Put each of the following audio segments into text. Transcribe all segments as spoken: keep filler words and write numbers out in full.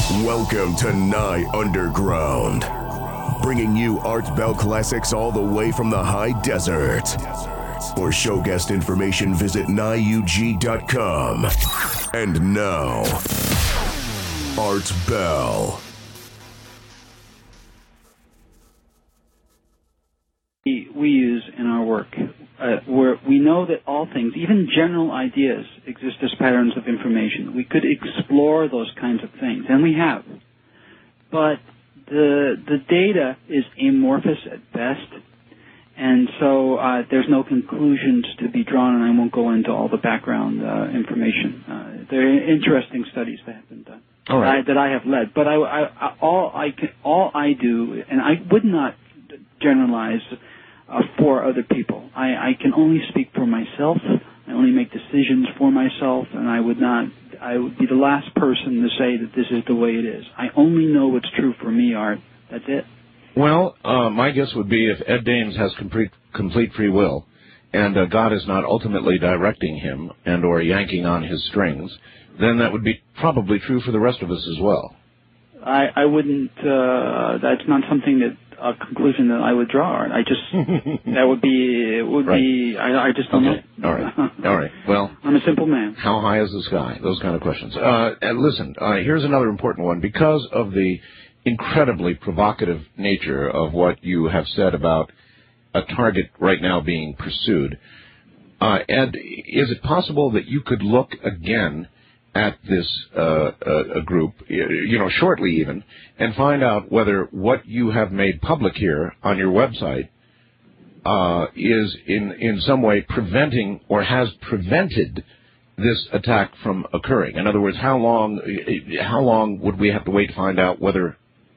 Welcome to Nye Underground, bringing you Art Bell classics all the way from the high desert. For show guest information, visit nye u g dot com. And now, Art Bell. We use in our work, uh, where we know that all things, even general ideas, exist as patterns of information. We could explore those kinds of things, and we have. But the the data is amorphous at best, and so uh, there's no conclusions to be drawn, and I won't go into all the background uh, information. Uh, there are interesting studies that have been done all right. that, I, that I have led. But I, I, I, all I can, all I do, and I would not generalize uh, for other people. I, I can only speak for myself. I only make decisions for myself, and I would not. I would be the last person to say that this is the way it is. I only know what's true for me, Art. That's it. Well, uh, my guess would be if Ed Dames has complete, complete free will, and uh, God is not ultimately directing him and or yanking on his strings, then that would be probably true for the rest of us as well. I, I wouldn't. Uh, that's not something that a conclusion that I would draw. I just that would be it would right. be. I, I just don't okay. know. All right. All right. Well, I'm a simple man. How high is the sky? Those kind of questions. Uh, and listen, uh, here's another important one. Because of the incredibly provocative nature of what you have said about a target right now being pursued, uh, Ed, is it possible that you could look again at this uh, uh, group, you know, shortly even, and find out whether what you have made public here on your website uh, is in, in some way preventing or has prevented this attack from occurring? In other words, how long how long would we have to wait to find out whether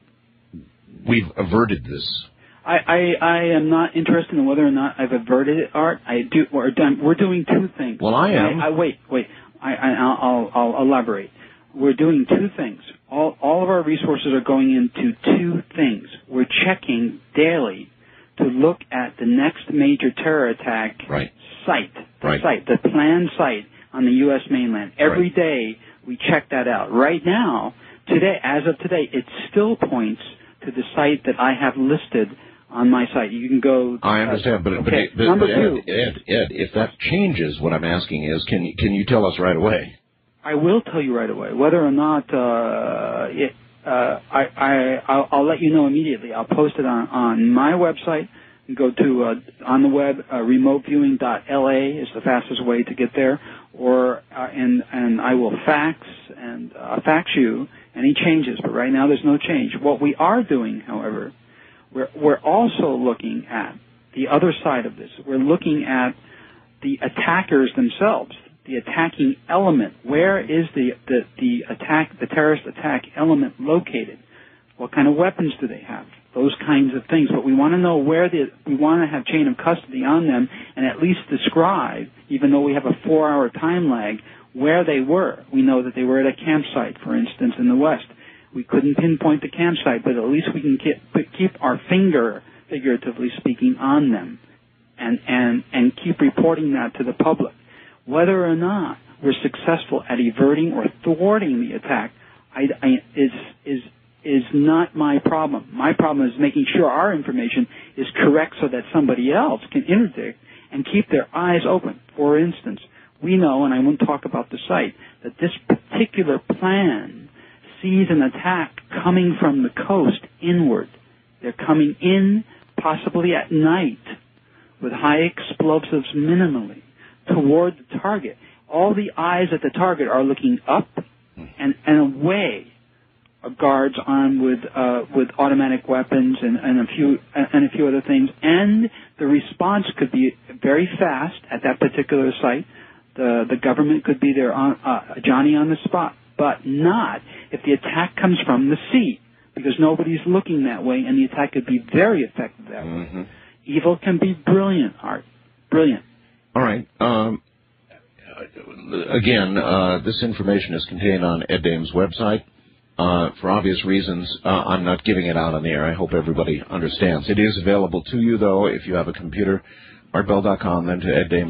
we've averted this? I, I, I am not interested in whether or not I've averted it, Art. I do. We're, done, we're doing two things. Well, I am. I, I, wait, wait. I, I, I'll, I'll elaborate. We're doing two things. All, all of our resources are going into two things. We're checking daily to look at the next major terror attack right. site, the right. site, the planned site on the U S mainland. Every right. day we check that out. Right now, today, as of today, it still points to the site that I have listed on my site. You can go. I understand, but, okay. but, but, Number but two, Ed, Ed, Ed, if that changes, what I'm asking is, can you, can you tell us right away? I will tell you right away whether or not uh, it. Uh, I, I I'll, I'll let you know immediately. I'll post it on on my website. You go to uh, on the web. Uh, remote viewing dot L A is the fastest way to get there, or uh, and and I will fax and uh, fax you any changes. But right now there's no change. What we are doing, however. We're, we're also looking at the other side of this. We're looking at the attackers themselves, the attacking element. Where is the, the, the attack, the terrorist attack element located? What kind of weapons do they have? Those kinds of things. But we want to know where the, we want to have chain of custody on them and at least describe, even though we have a four-hour time lag, where they were. We know that they were at a campsite, for instance, in the West. We couldn't pinpoint the campsite, but at least we can keep, keep our finger, figuratively speaking, on them and, and, and keep reporting that to the public. Whether or not we're successful at averting or thwarting the attack I, I, is, is, is not my problem. My problem is making sure our information is correct so that somebody else can interdict and keep their eyes open. For instance, we know, and I won't talk about the site, that this particular plan sees an attack coming from the coast inward. They're coming in, possibly at night, with high explosives minimally, toward the target. All the eyes at the target are looking up and, and away. Guards armed with uh, with automatic weapons and, and a few and a few other things. And the response could be very fast at that particular site. The the government could be there on uh, Johnny on the spot. But not if the attack comes from the sea, because nobody's looking that way, and the attack could be very effective that mm-hmm. way. Evil can be brilliant, Art. Brilliant. All right. Um, again, uh, this information is contained on Ed Dames' website. Uh, for obvious reasons, uh, I'm not giving it out on the air. I hope everybody understands. It is available to you, though, if you have a computer, art bell dot com, then to Ed Dames.